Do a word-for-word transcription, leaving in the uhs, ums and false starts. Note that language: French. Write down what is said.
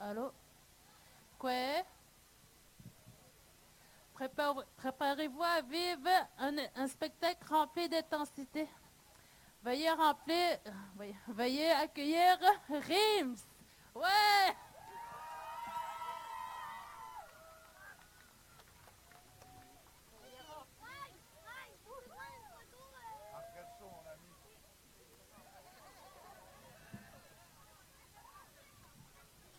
Allô? Quoi? Prépare- Préparez-vous à vivre un, un spectacle rempli d'intensité. Veuillez remplir, veuillez, veuillez accueillir Rims. Ouais!